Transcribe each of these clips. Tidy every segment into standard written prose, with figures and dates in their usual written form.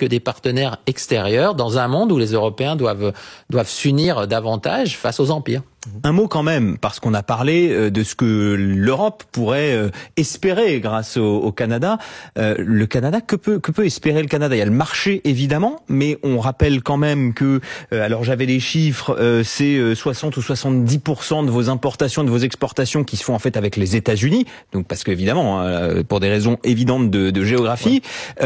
que des partenaires extérieurs dans un monde où les Européens doivent s'unir davantage face aux empires. Un mot quand même, parce qu'on a parlé de ce que l'Europe pourrait espérer grâce au Canada. Le Canada, que peut espérer le Canada? Il y a le marché évidemment, mais on rappelle quand même que, alors j'avais les chiffres, c'est 60 ou 70% de vos importations, de vos exportations qui se font en fait avec les États-Unis. Donc parce qu'évidemment, pour des raisons évidentes de géographie,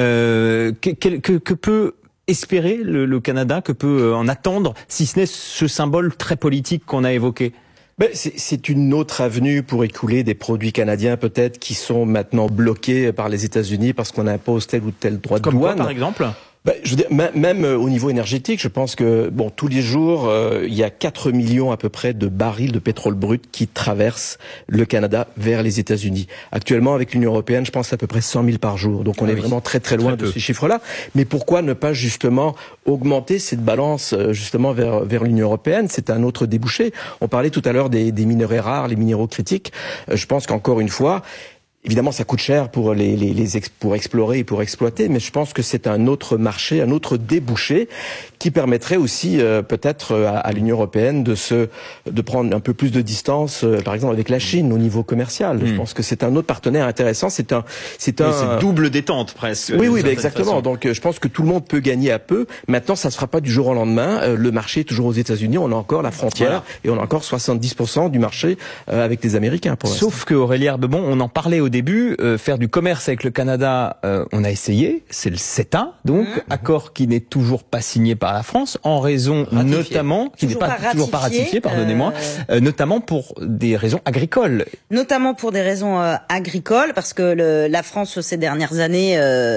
que peut espérer le Canada, que peut en attendre, si ce n'est ce symbole très politique qu'on a évoqué? C'est une autre avenue pour écouler des produits canadiens peut-être qui sont maintenant bloqués par les États-Unis parce qu'on impose tel ou tel droit de douane. Comme quoi, par exemple? Je veux dire, même au niveau énergétique, je pense que tous les jours, il y a 4 millions à peu près de barils de pétrole brut qui traversent le Canada vers les États-Unis. Actuellement, avec l'Union européenne, je pense à peu près 100 000 par jour. Donc on est vraiment très très loin de ces chiffres-là. Mais pourquoi ne pas justement augmenter cette balance justement vers l'Union européenne? C'est un autre débouché. On parlait tout à l'heure des minerais rares, les minéraux critiques. Je pense qu'encore une fois, évidemment, ça coûte cher pour pour explorer et pour exploiter, mais je pense que c'est un autre marché, un autre débouché qui permettrait aussi peut-être à l'Union européenne de prendre un peu plus de distance, par exemple avec la Chine au niveau commercial. Je pense que c'est un autre partenaire intéressant. C'est double détente presque. Oui, exactement. Donc je pense que tout le monde peut gagner à peu. Maintenant, ça se fera pas du jour au lendemain. Le marché est toujours aux États-Unis. On a encore la frontière et on a encore 70% du marché avec les Américains. Pour l'instant. Sauf que Aurélie Herbemont, on en parlait au début, faire du commerce avec le Canada, on a essayé. C'est le CETA, donc accord qui n'est toujours pas signé par la France, en raison notamment, qui n'est pas toujours pas ratifié, pardonnez-moi, notamment pour des raisons agricoles. Notamment pour des raisons agricoles, parce que la France, ces dernières années,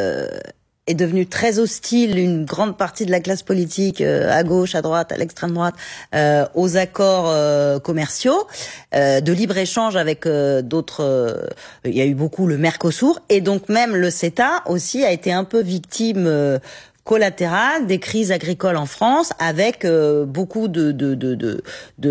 est devenue très hostile, une grande partie de la classe politique, à gauche, à droite, à l'extrême droite, aux accords commerciaux, de libre-échange avec d'autres. Il y a eu beaucoup le Mercosur, et donc même le CETA aussi a été un peu victime collatérale des crises agricoles en France, avec beaucoup de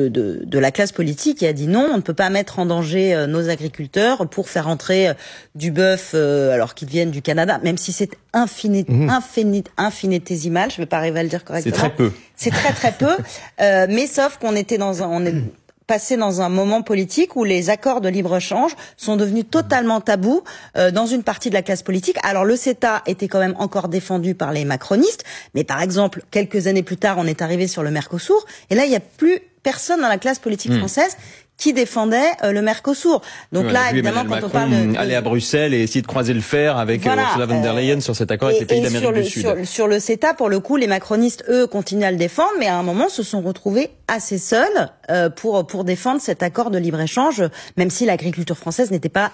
la classe politique qui a dit non, on ne peut pas mettre en danger nos agriculteurs pour faire entrer du bœuf alors qu'ils viennent du Canada, même si c'est infinitésimal, je ne vais pas arriver à le dire correctement. C'est très peu. C'est très très peu, mais sauf qu'on était on est passé dans un moment politique où les accords de libre-échange sont devenus totalement tabous dans une partie de la classe politique. Alors le CETA était quand même encore défendu par les macronistes, mais par exemple, quelques années plus tard, on est arrivé sur le Mercosur, et là, il n'y a plus personne dans la classe politique française qui défendait le Mercosur. Donc là, évidemment, quand on parle aller à Bruxelles et essayer de croiser le fer avec Ursula von der Leyen sur cet accord avec les pays d'Amérique du Sud. Sur le CETA, pour le coup, les macronistes, eux, continuent à le défendre, mais à un moment, se sont retrouvés assez seuls pour défendre cet accord de libre-échange, même si l'agriculture française n'était pas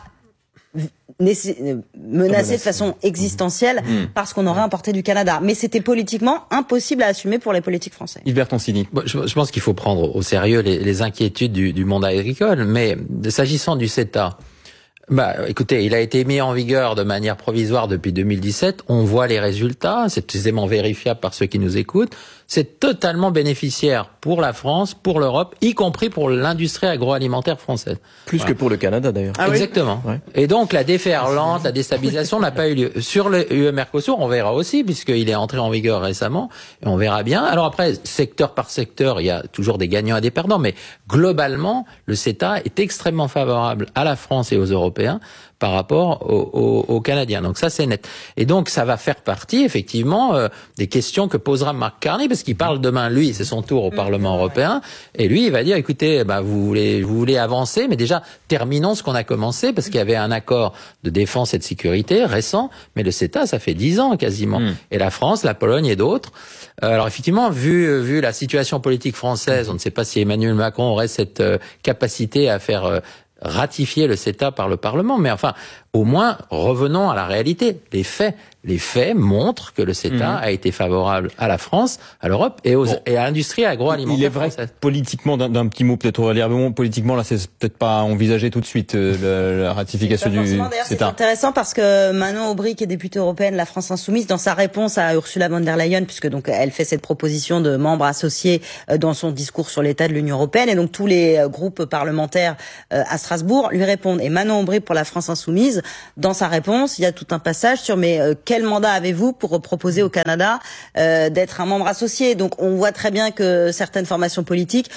menacée de façon existentielle parce qu'on aurait importé du Canada. Mais c'était politiquement impossible à assumer pour les politiques français. Yves Bertoncini. Je pense qu'il faut prendre au sérieux les inquiétudes du monde agricole, mais s'agissant du CETA, écoutez, il a été mis en vigueur de manière provisoire depuis 2017. On voit les résultats, c'est aisément vérifiable par ceux qui nous écoutent. C'est totalement bénéficiaire pour la France, pour l'Europe, y compris pour l'industrie agroalimentaire française. Plus que pour le Canada d'ailleurs. Exactement. Oui. Et donc la déferlante, la déstabilisation n'a pas eu lieu. Sur le UE Mercosur, on verra aussi, puisqu'il est entré en vigueur récemment, et on verra bien. Alors après, secteur par secteur, il y a toujours des gagnants et des perdants, mais globalement, le CETA est extrêmement favorable à la France et aux Européens par rapport aux Canadiens. Donc ça, c'est net. Et donc, ça va faire partie, effectivement, des questions que posera Mark Carney, parce qu'il parle demain, lui, c'est son tour au Parlement européen, et lui, il va dire, écoutez, vous voulez avancer, mais déjà, terminons ce qu'on a commencé, parce qu'il y avait un accord de défense et de sécurité récent, mais le CETA, ça fait 10 ans quasiment. Et la France, la Pologne et d'autres. Alors effectivement, vu la situation politique française, on ne sait pas si Emmanuel Macron aurait cette capacité à faire ratifier le CETA par le Parlement, mais enfin, au moins, revenons à la réalité. Les faits montrent que le CETA a été favorable à la France, à l'Europe et à l'industrie agroalimentaire. Il est vrai, politiquement, d'un petit mot peut-être, Aurélie Herbemont, politiquement, là, c'est peut-être pas envisagé tout de suite, la ratification du CETA. C'est intéressant parce que Manon Aubry, qui est députée européenne, la France Insoumise, dans sa réponse à Ursula von der Leyen, puisque donc elle fait cette proposition de membres associés dans son discours sur l'état de l'Union européenne, et donc tous les groupes parlementaires à Strasbourg lui répondent. Et Manon Aubry, pour la France Insoumise, dans sa réponse, il y a tout un passage sur quel mandat avez-vous pour proposer au Canada d'être un membre associé? Donc on voit très bien que certaines formations politiques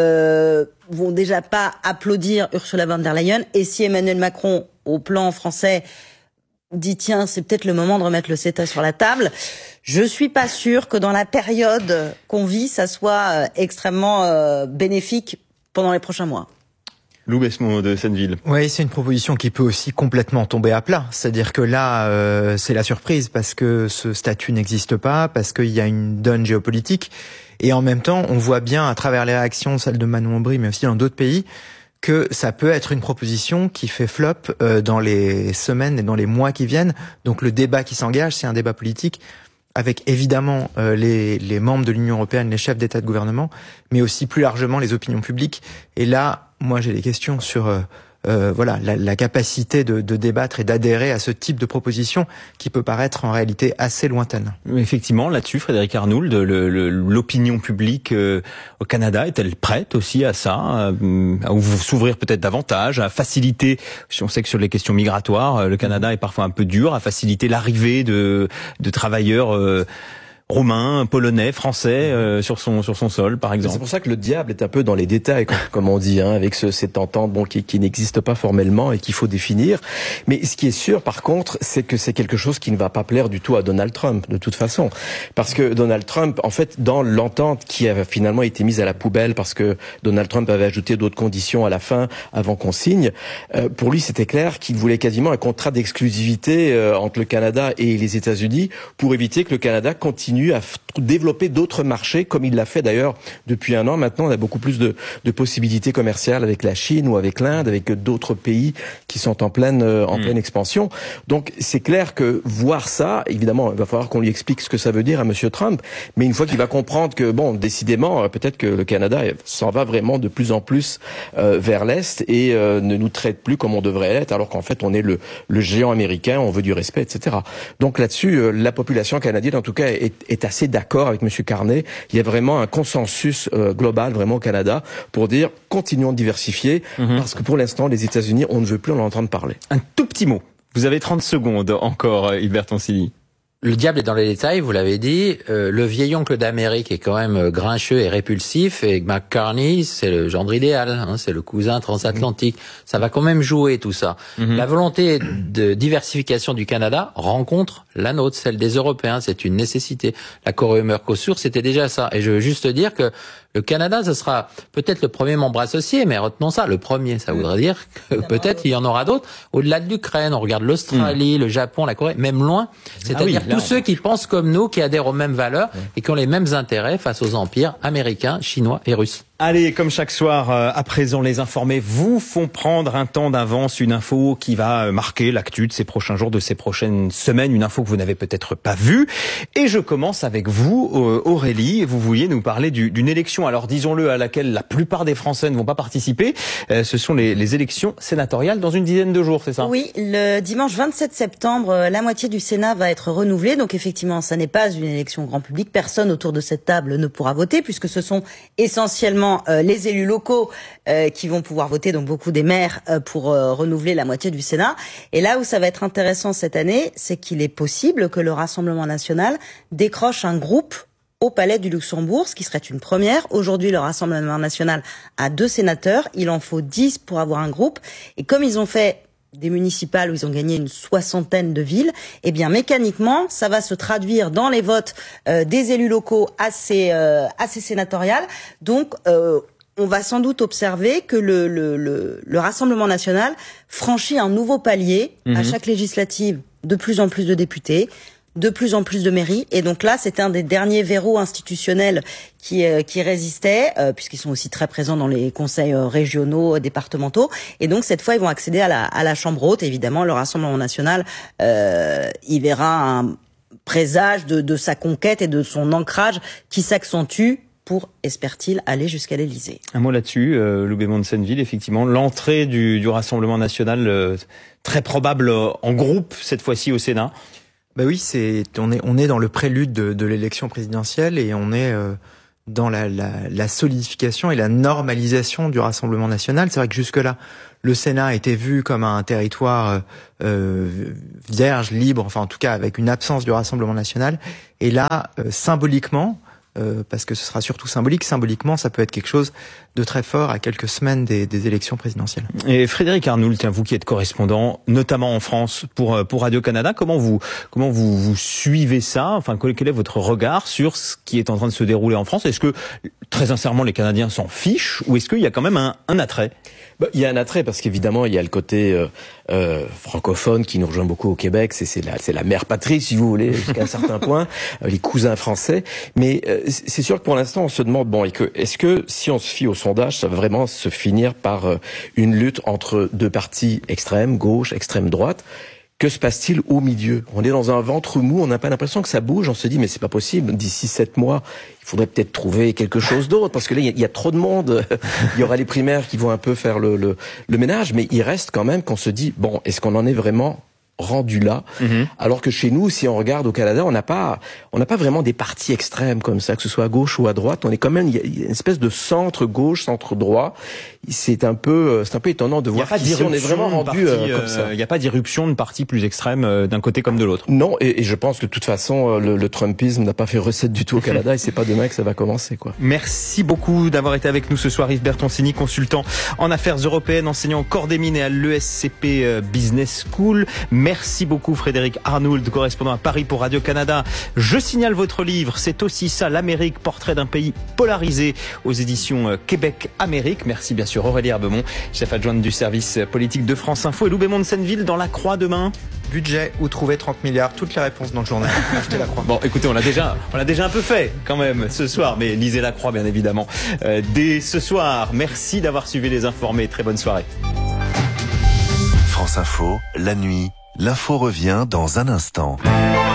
vont déjà pas applaudir Ursula von der Leyen, et si Emmanuel Macron, au plan français, dit tiens, c'est peut-être le moment de remettre le CETA sur la table, je suis pas sûre que dans la période qu'on vit, ça soit extrêmement bénéfique pendant les prochains mois. Lou Besmo de Senneville. Oui, c'est une proposition qui peut aussi complètement tomber à plat. C'est-à-dire que là, c'est la surprise parce que ce statut n'existe pas, parce qu'il y a une donne géopolitique. Et en même temps, on voit bien à travers les réactions, celles de Manon Aubry, mais aussi dans d'autres pays, que ça peut être une proposition qui fait flop dans les semaines et dans les mois qui viennent. Donc le débat qui s'engage, c'est un débat politique avec évidemment les membres de l'Union européenne, les chefs d'État et de gouvernement, mais aussi plus largement les opinions publiques. Et là, moi j'ai des questions sur la capacité de débattre et d'adhérer à ce type de proposition qui peut paraître en réalité assez lointaine. Effectivement, là-dessus, Frédéric Arnould, l'opinion publique au Canada est-elle prête aussi à ça, à s'ouvrir peut-être davantage, à faciliter, on sait que sur les questions migratoires, le Canada est parfois un peu dur, à faciliter l'arrivée de travailleurs roumain, polonais, français sur son sol, par exemple. C'est pour ça que le diable est un peu dans les détails, comme on dit, avec cette entente qui n'existe pas formellement et qu'il faut définir. Mais ce qui est sûr, par contre, c'est que c'est quelque chose qui ne va pas plaire du tout à Donald Trump, de toute façon. Parce que Donald Trump, en fait, dans l'entente qui a finalement été mise à la poubelle parce que Donald Trump avait ajouté d'autres conditions à la fin, avant qu'on signe, pour lui, c'était clair qu'il voulait quasiment un contrat d'exclusivité entre le Canada et les États-Unis pour éviter que le Canada continue à développer d'autres marchés, comme il l'a fait d'ailleurs depuis un an. Maintenant, on a beaucoup plus de possibilités commerciales avec la Chine ou avec l'Inde, avec d'autres pays qui sont en pleine expansion. Donc, c'est clair que voir ça, évidemment, il va falloir qu'on lui explique ce que ça veut dire à Monsieur Trump. Mais une fois qu'il va comprendre que, bon, décidément, peut-être que le Canada s'en va vraiment de plus en plus vers l'Est et ne nous traite plus comme on devrait l'être, alors qu'en fait, on est le géant américain, on veut du respect, etc. Donc là-dessus, la population canadienne, en tout cas, est assez d'accord avec Monsieur Carney. Il y a vraiment un consensus global, vraiment au Canada, pour dire continuons de diversifier, parce que pour l'instant, les États-Unis, on ne veut plus en entendre parler. Un tout petit mot. Vous avez 30 secondes encore, Hubert Toncilly. Le diable est dans les détails, vous l'avez dit. Le vieil oncle d'Amérique est quand même grincheux et répulsif, et McCartney, c'est le gendre idéal, c'est le cousin transatlantique. Ça va quand même jouer tout ça. La volonté de diversification du Canada rencontre la nôtre, celle des Européens, c'est une nécessité. L'accord UE-Mercosur, c'était déjà ça. Et je veux juste dire que le Canada, ce sera peut-être le premier membre associé, mais retenons ça, le premier, ça voudrait dire que peut-être il y en aura d'autres. Au-delà de l'Ukraine, on regarde l'Australie, le Japon, la Corée, même loin. C'est-à-dire tous ceux qui pensent comme nous, qui adhèrent aux mêmes valeurs et qui ont les mêmes intérêts face aux empires américains, chinois et russes. Allez, comme chaque soir, à présent, les informés vous font prendre un temps d'avance une info qui va marquer l'actu de ces prochains jours, de ces prochaines semaines, une info que vous n'avez peut-être pas vue. Et je commence avec vous, Aurélie. Vous vouliez nous parler d'une élection, alors disons-le, à laquelle la plupart des Français ne vont pas participer. Ce sont les élections sénatoriales dans une dizaine de jours, c'est ça? Oui, le dimanche 27 septembre, la moitié du Sénat va être renouvelée. Donc effectivement, ça n'est pas une élection grand public. Personne autour de cette table ne pourra voter puisque ce sont essentiellement les élus locaux qui vont pouvoir voter, donc beaucoup des maires, pour renouveler la moitié du Sénat. Et là où ça va être intéressant cette année, c'est qu'il est possible que le Rassemblement national décroche un groupe au Palais du Luxembourg, ce qui serait une première. Aujourd'hui, le Rassemblement national a 2 sénateurs. Il en faut 10 pour avoir un groupe. Et comme ils ont fait des municipales où ils ont gagné une 60aine de villes, eh bien mécaniquement, ça va se traduire dans les votes des élus locaux assez sénatoriales. Donc, on va sans doute observer que le Rassemblement national franchit un nouveau palier à chaque législative. De plus en plus de députés, de plus en plus de mairies, et donc là c'est un des derniers verrous institutionnels qui résistaient, puisqu'ils sont aussi très présents dans les conseils régionaux, départementaux, et donc cette fois ils vont accéder à la Chambre haute. Évidemment, le Rassemblement national y verra un présage de sa conquête et de son ancrage qui s'accentue pour, espère-t-il, aller jusqu'à l'Élysée. Un mot là-dessus, Lou Besmo de Senneville, effectivement, l'entrée du Rassemblement national très probable en groupe cette fois-ci au Sénat. Bah oui, on est dans le prélude de l'élection présidentielle et on est dans la solidification et la normalisation du Rassemblement national. C'est vrai que jusque-là, le Sénat était vu comme un territoire vierge, libre, enfin en tout cas avec une absence du Rassemblement national. Et là, symboliquement, parce que ce sera surtout symboliquement, ça peut être quelque chose de très fort à quelques semaines des élections présidentielles. Et Frédéric Arnoult, tiens, vous qui êtes correspondant, notamment en France pour Radio-Canada, comment vous suivez ça? Enfin, quel est votre regard sur ce qui est en train de se dérouler en France? Est-ce que, très sincèrement, les Canadiens s'en fichent, ou est-ce qu'il y a quand même un attrait? Il y a un attrait parce qu'évidemment il y a le côté francophone qui nous rejoint beaucoup au Québec, c'est la mère patrie si vous voulez jusqu'à un certain point, les cousins français. Mais c'est sûr que pour l'instant on se demande est-ce que si on se fie au sondage, ça va vraiment se finir par une lutte entre deux partis extrêmes, gauche, extrême droite? Que se passe-t-il au milieu? On est dans un ventre mou, on n'a pas l'impression que ça bouge, on se dit mais c'est pas possible, d'ici 7 mois, il faudrait peut-être trouver quelque chose d'autre, parce que là il y a trop de monde, il y aura les primaires qui vont un peu faire le ménage, mais il reste quand même qu'on se dit, est-ce qu'on en est vraiment rendu là, alors que chez nous, si on regarde au Canada, on n'a pas vraiment des partis extrêmes comme ça, que ce soit à gauche ou à droite. On est quand même, il y a une espèce de centre gauche, centre droit. C'est un peu étonnant de voir qu'ici on est vraiment rendu comme ça. Il n'y a pas d'irruption de partis plus extrêmes d'un côté comme de l'autre. Non, et je pense que de toute façon, le Trumpisme n'a pas fait recette du tout au Canada, et c'est pas demain que ça va commencer, quoi. Merci beaucoup d'avoir été avec nous ce soir, Yves Bertoncini, consultant en affaires européennes, enseignant au corps des mines et à l'ESCP Business School. Merci beaucoup Frédéric Arnoult, correspondant à Paris pour Radio-Canada. Je signale votre livre, c'est aussi ça, l'Amérique, portrait d'un pays polarisé, aux éditions Québec-Amérique. Merci bien sûr Aurélie Herbemont, chef adjointe du service politique de France Info, et Lou Bémond de Senneville dans La Croix demain. Budget, où trouver 30 milliards, toutes les réponses dans le journal. Achetez La Croix. Bon, écoutez, on l'a déjà un peu fait quand même ce soir, mais lisez La Croix bien évidemment. Dès ce soir, merci d'avoir suivi Les Informés, très bonne soirée. France Info, la nuit, l'info revient dans un instant.